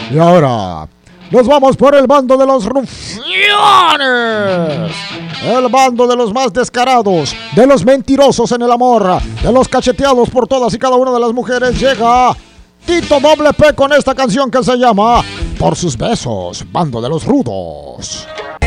Y ahora nos vamos por el bando de los rufianes. El bando de los más descarados, de los mentirosos en el amor, de los cacheteados por todas y cada una de las mujeres. Llega Tito Doble P con esta canción que se llama Por sus besos, bando de los rudos.